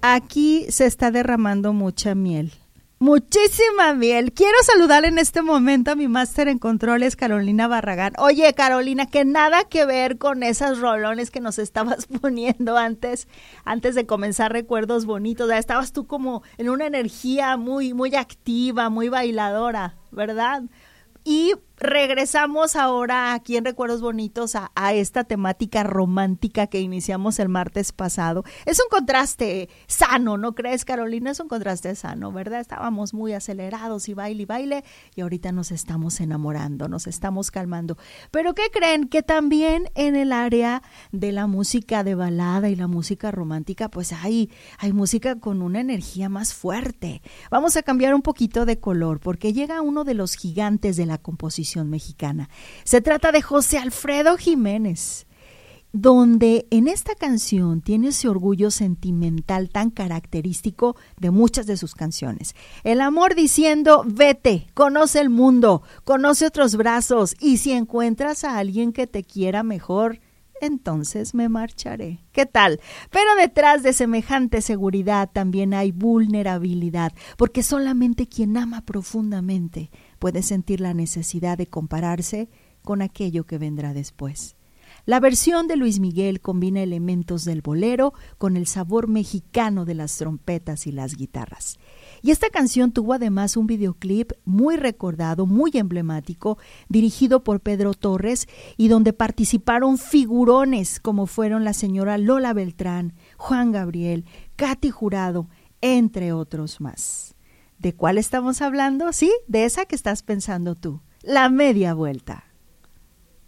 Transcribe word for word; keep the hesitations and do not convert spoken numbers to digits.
Aquí se está derramando mucha miel. Muchísima miel. Quiero saludar en este momento a mi máster en controles, Carolina Barragán. Oye, Carolina, que nada que ver con esas rolones que nos estabas poniendo antes, antes de comenzar Recuerdos Bonitos. Ya estabas tú como en una energía muy, muy activa, muy bailadora, ¿verdad? Y regresamos ahora aquí en Recuerdos Bonitos a, a esta temática romántica que iniciamos el martes pasado. Es un contraste sano, ¿no crees, Carolina? Es un contraste sano, ¿verdad? Estábamos muy acelerados y baile y baile y ahorita nos estamos enamorando, nos estamos calmando. Pero ¿qué creen? Que también en el área de la música de balada y la música romántica, pues hay, hay música con una energía más fuerte. Vamos a cambiar un poquito de color porque llega uno de los gigantes de la composición mexicana. Se trata de José Alfredo Jiménez, donde en esta canción tiene ese orgullo sentimental tan característico de muchas de sus canciones. El amor diciendo, vete, conoce el mundo, conoce otros brazos y si encuentras a alguien que te quiera mejor, entonces me marcharé. ¿Qué tal? Pero detrás de semejante seguridad también hay vulnerabilidad, porque solamente quien ama profundamente puede sentir la necesidad de compararse con aquello que vendrá después. La versión de Luis Miguel combina elementos del bolero con el sabor mexicano de las trompetas y las guitarras. Y esta canción tuvo además un videoclip muy recordado, muy emblemático, dirigido por Pedro Torres y donde participaron figurones como fueron la señora Lola Beltrán, Juan Gabriel, Katy Jurado, entre otros más. ¿De cuál estamos hablando? Sí, de esa que estás pensando tú, La Media Vuelta.